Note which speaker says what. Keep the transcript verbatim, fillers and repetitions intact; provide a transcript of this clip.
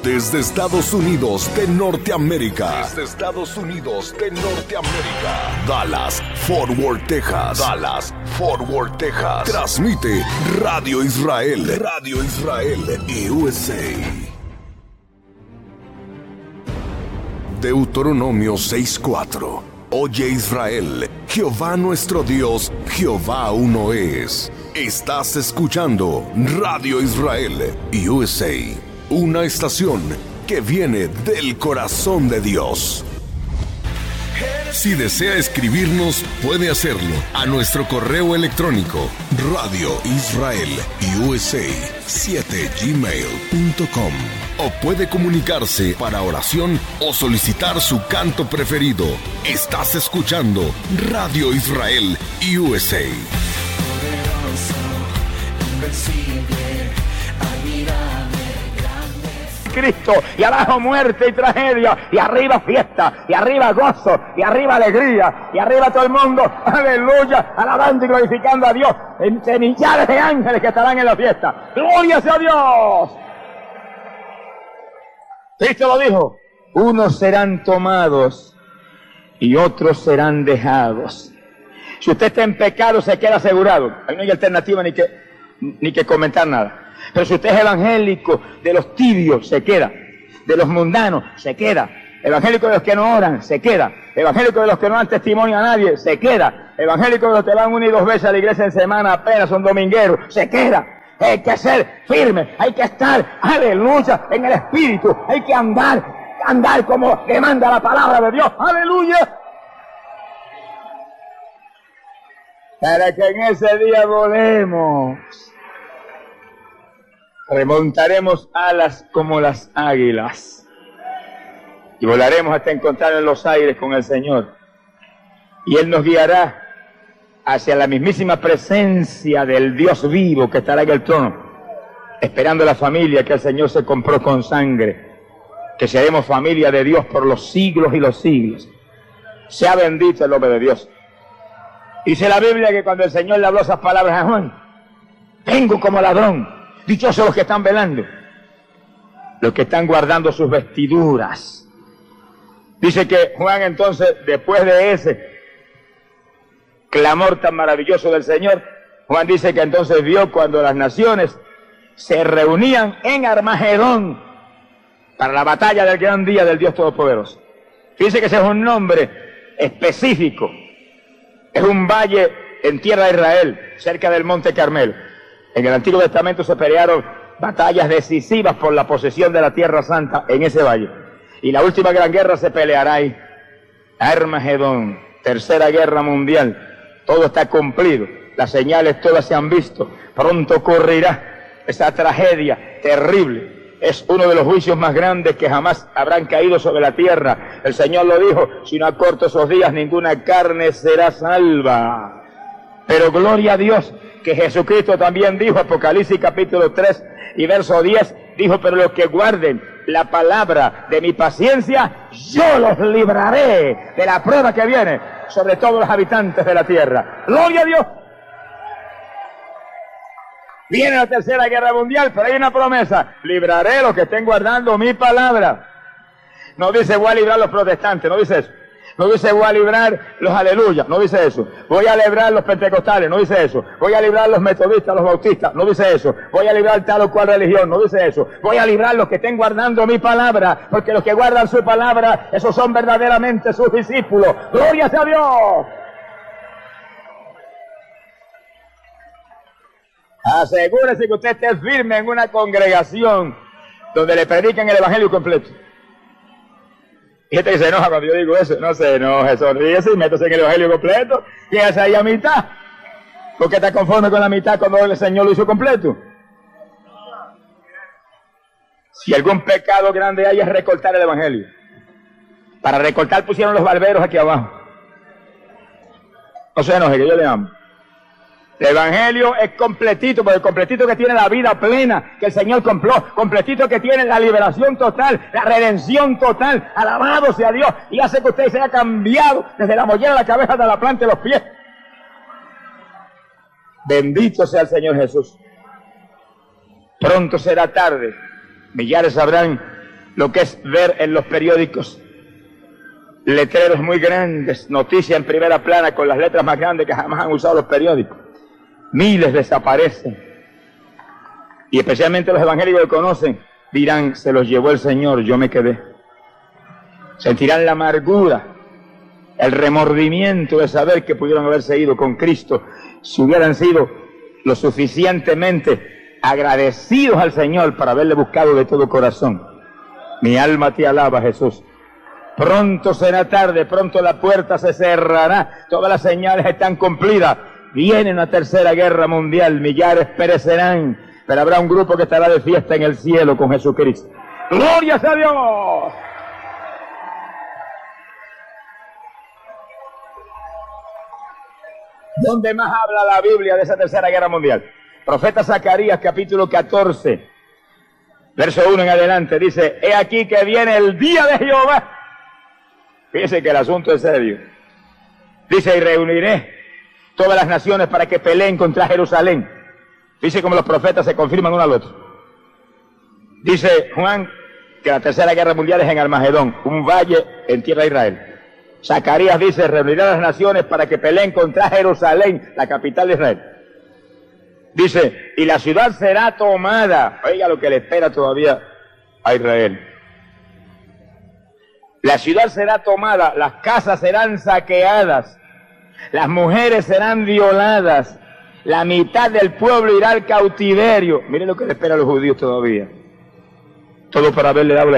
Speaker 1: Desde Estados Unidos de Norteamérica. Desde Estados Unidos de Norteamérica. Dallas, Fort Worth, Texas. Dallas, Fort Worth, Texas. Transmite Radio Israel. Radio Israel U S A. Deuteronomio seis cuatro. Oye Israel, Jehová nuestro Dios, Jehová uno es. Estás escuchando Radio Israel U S A, una estación que viene del corazón de Dios. Si desea escribirnos, puede hacerlo a nuestro correo electrónico radio israel u s a siete gmail punto com o puede comunicarse para oración o solicitar su canto preferido. Estás escuchando Radio Israel U S A.
Speaker 2: Poderoso, invencible, admirable, grande.
Speaker 3: Cristo, y abajo muerte y tragedia, y arriba fiesta, y arriba gozo, y arriba alegría, y arriba todo el mundo, aleluya, alabando y glorificando a Dios, entre millares de ángeles que estarán en la fiesta. ¡Gloria sea a Dios! Cristo lo dijo, unos serán tomados y otros serán dejados. Si usted está en pecado, se queda asegurado. Ahí no hay alternativa ni que, ni que comentar nada. Pero si usted es evangélico de los tibios, se queda. De los mundanos, se queda. Evangélico de los que no oran, se queda. Evangélico de los que no dan testimonio a nadie, se queda. Evangélico de los que van una y dos veces a la iglesia en semana, apenas son domingueros, se queda. Hay que ser firme, hay que estar, aleluya, en el espíritu. Hay que andar, andar como demanda la palabra de Dios, aleluya. Para que en ese día volemos. Remontaremos alas como las águilas y volaremos hasta encontrar en los aires con el Señor. Y Él nos guiará hacia la mismísima presencia del Dios vivo que estará en el trono, esperando la familia que el Señor se compró con sangre, que seremos familia de Dios por los siglos y los siglos. Sea bendito el nombre de Dios. Dice la Biblia que cuando el Señor le habló esas palabras a Juan, vengo como ladrón. Dichosos los que están velando, los que están guardando sus vestiduras. Dice que Juan entonces, después de ese clamor tan maravilloso del Señor, Juan dice que entonces vio cuando las naciones se reunían en Armagedón para la batalla del gran día del Dios Todopoderoso. Dice que ese es un nombre específico. Es un valle en tierra de Israel, cerca del Monte Carmelo. En el Antiguo Testamento se pelearon batallas decisivas por la posesión de la Tierra Santa en ese valle. Y la última gran guerra se peleará ahí. Armagedón, tercera guerra mundial. Todo está cumplido. Las señales todas se han visto. Pronto ocurrirá esa tragedia terrible. Es uno de los juicios más grandes que jamás habrán caído sobre la tierra. El Señor lo dijo, si no acorto esos días, ninguna carne será salva. Pero gloria a Dios, que Jesucristo también dijo, Apocalipsis capítulo tres y verso diez, dijo, pero los que guarden la palabra de mi paciencia, yo los libraré de la prueba que viene sobre todos los habitantes de la tierra. Gloria a Dios. Viene la tercera guerra mundial, pero hay una promesa, libraré a los que estén guardando mi palabra. No dice voy a librar a los protestantes, no dice eso. No dice voy a librar los aleluyas, no dice eso. Voy a librar los pentecostales, no dice eso. Voy a librar los metodistas, los bautistas, no dice eso. Voy a librar tal o cual religión, no dice eso. Voy a librar los que estén guardando mi palabra, porque los que guardan su palabra, esos son verdaderamente sus discípulos. ¡Gloria sea a Dios! Asegúrese que usted esté firme en una congregación donde le predican el evangelio completo. Y gente que se enoja cuando yo digo eso, no se enoje, sonríese y métase en el evangelio completo, y hace ahí a mitad. ¿Por qué está conforme con la mitad cuando el Señor lo hizo completo? Si algún pecado grande hay es recortar el evangelio. Para recortar pusieron los barberos aquí abajo. No se enoje, que yo le amo. El evangelio es completito, porque el completito que tiene la vida plena que el Señor compró, completito que tiene la liberación total, la redención total, alabado sea Dios, y hace que usted sea cambiado desde la mollera de la cabeza hasta la planta de los pies. Bendito sea el Señor Jesús. Pronto será tarde, millares habrán lo que es ver en los periódicos letreros muy grandes, noticias en primera plana con las letras más grandes que jamás han usado los periódicos. Miles desaparecen. Y especialmente los evangélicos que conocen dirán, se los llevó el Señor, yo me quedé. Sentirán la amargura, el remordimiento de saber que pudieron haberse ido con Cristo si hubieran sido lo suficientemente agradecidos al Señor para haberle buscado de todo corazón. Mi alma te alaba, Jesús. Pronto será tarde, pronto la puerta se cerrará, todas las señales están cumplidas. Viene una tercera guerra mundial, millares perecerán, pero habrá un grupo que estará de fiesta en el cielo con Jesucristo. ¡Glorias a Dios! ¿Dónde más habla la Biblia de esa tercera guerra mundial? Profeta Zacarías, capítulo catorce, verso uno en adelante, dice, he aquí que viene el día de Jehová. Fíjense que el asunto es serio. Dice, y reuniré todas las naciones para que peleen contra Jerusalén. Dice como los profetas se confirman uno al otro. Dice Juan que la tercera guerra mundial es en Armagedón, un valle en tierra de Israel. Zacarías dice, reuniré a las naciones para que peleen contra Jerusalén, la capital de Israel. Dice, y la ciudad será tomada. Oiga lo que le espera todavía a Israel. La ciudad será tomada, las casas serán saqueadas, las mujeres serán violadas, la mitad del pueblo irá al cautiverio. Miren lo que le espera a los judíos todavía. Todo para haberle dado la